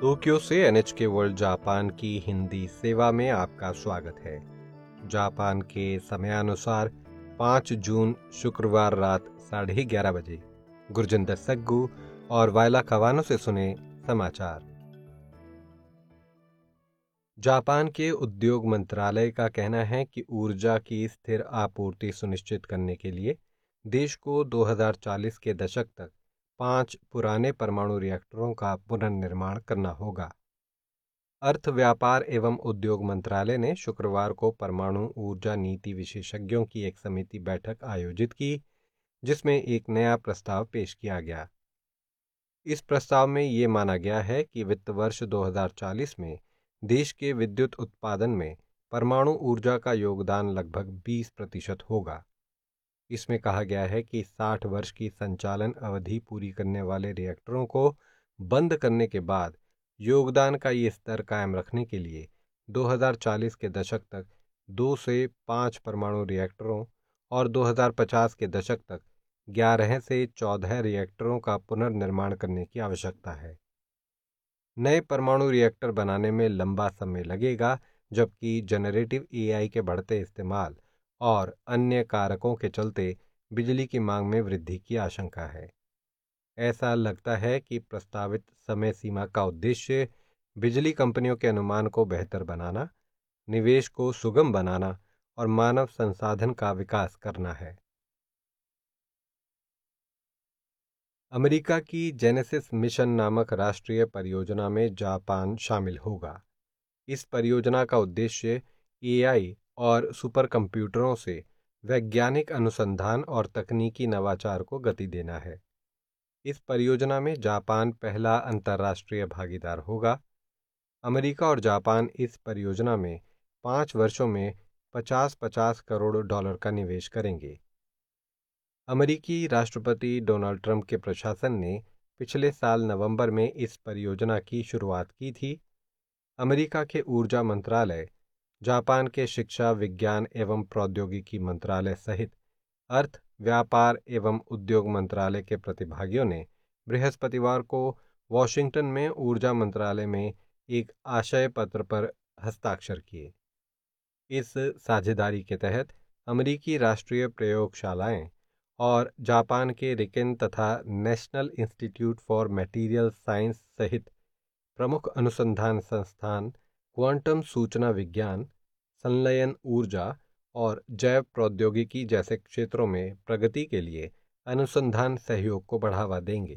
Tokyo से NHK world Japan की हिंदी सेवा में आपका स्वागत है। जापान के समयानुसार 5 जून शुक्रवार रात 11:30 बजे गुरजिंदर सग्गू और वायला कवानो से सुने समाचार। जापान के उद्योग मंत्रालय का कहना है कि ऊर्जा की स्थिर आपूर्ति सुनिश्चित करने के लिए देश को 2040 के दशक तक 5 पुराने परमाणु रिएक्टरों का पुनर्निर्माण करना होगा। अर्थ व्यापार एवं उद्योग मंत्रालय ने शुक्रवार को परमाणु ऊर्जा नीति विशेषज्ञों की एक समिति बैठक आयोजित की, जिसमें एक नया प्रस्ताव पेश किया गया। इस प्रस्ताव में ये माना गया है कि वित्त वर्ष 2040 में देश के विद्युत उत्पादन में परमाणु ऊर्जा का योगदान लगभग 20% होगा। इसमें कहा गया है कि 60 वर्ष की संचालन अवधि पूरी करने वाले रिएक्टरों को बंद करने के बाद योगदान का ये स्तर कायम रखने के लिए 2040 के दशक तक 2 से 5 परमाणु रिएक्टरों और 2050 के दशक तक 11 से 14 रिएक्टरों का पुनर्निर्माण करने की आवश्यकता है। नए परमाणु रिएक्टर बनाने में लंबा समय लगेगा, जबकि जनरेटिव AI के बढ़ते इस्तेमाल और अन्य कारकों के चलते बिजली की मांग में वृद्धि की आशंका है। ऐसा लगता है कि प्रस्तावित समय सीमा का उद्देश्य बिजली कंपनियों के अनुमान को बेहतर बनाना, निवेश को सुगम बनाना और मानव संसाधन का विकास करना है। अमेरिका की जेनेसिस मिशन नामक राष्ट्रीय परियोजना में जापान शामिल होगा। इस परियोजना का उद्देश्य AI और सुपर कंप्यूटरों से वैज्ञानिक अनुसंधान और तकनीकी नवाचार को गति देना है। इस परियोजना में जापान पहला अंतर्राष्ट्रीय भागीदार होगा। अमेरिका और जापान इस परियोजना में 5 वर्षों में 50-50 करोड़ डॉलर का निवेश करेंगे। अमेरिकी राष्ट्रपति डोनाल्ड ट्रंप के प्रशासन ने पिछले साल नवंबर में इस परियोजना की शुरुआत की थी। अमेरिका के ऊर्जा मंत्रालय, जापान के शिक्षा विज्ञान एवं प्रौद्योगिकी मंत्रालय सहित अर्थ व्यापार एवं उद्योग मंत्रालय के प्रतिभागियों ने बृहस्पतिवार को वॉशिंगटन में ऊर्जा मंत्रालय में एक आशय पत्र पर हस्ताक्षर किए। इस साझेदारी के तहत अमेरिकी राष्ट्रीय प्रयोगशालाएं और जापान के रिकेन तथा national institute for material science सहित प्रमुख अनुसंधान संस्थान क्वांटम सूचना विज्ञान, संलयन ऊर्जा और जैव प्रौद्योगिकी जैसे क्षेत्रों में प्रगति के लिए अनुसंधान सहयोग को बढ़ावा देंगे।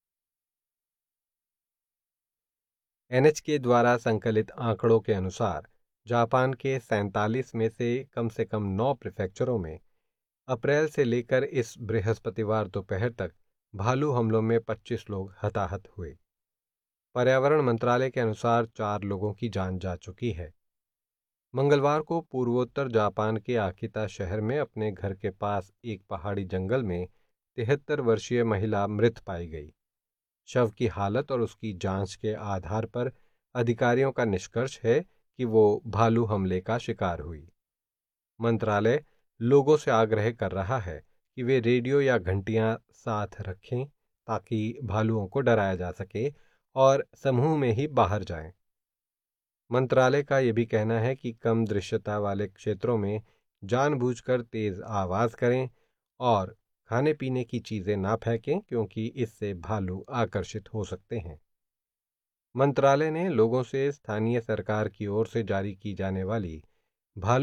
NHK द्वारा संकलित आंकड़ों के अनुसार जापान के 47 में से कम 9 प्रीफेक्चरों में अप्रैल से लेकर इस बृहस्पतिवार दोपहर तक भालू हमलों में 25 लोग हताहत हुए। पर्यावरण मंत्रालय के अनुसार 4 लोगों की जान जा चुकी है। मंगलवार को पूर्वोत्तर जापान के आकिता शहर में अपने घर के पास एक पहाड़ी जंगल में 73 वर्षीय महिला मृत पाई गई। शव की हालत और उसकी जांच के आधार पर अधिकारियों का निष्कर्ष है कि वो भालू हमले का शिकार हुई। मंत्रालय लोगों से आग्रह कर रहा है कि वे रेडियो या घंटियां साथ रखें ताकि भालुओं को डराया जा सके और समूह में ही बाहर जाएं। मंत्रालय का यह भी कहना है कि कम दृश्यता वाले क्षेत्रों में जानबूझकर तेज आवाज करें और खाने पीने की चीजें ना फेंकें, क्योंकि इससे भालू आकर्षित हो सकते हैं। मंत्रालय ने लोगों से स्थानीय सरकार की ओर से जारी की जाने वाली भालू